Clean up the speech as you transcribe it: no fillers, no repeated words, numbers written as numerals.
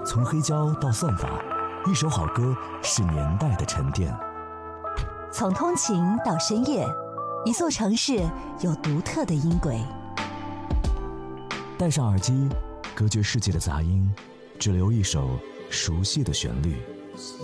从黑胶到算法，一首好歌是年代的沉淀。 从通勤到深夜，一座城市有独特的音轨。 戴上耳机，隔绝世界的杂音，只留一首熟悉的旋律。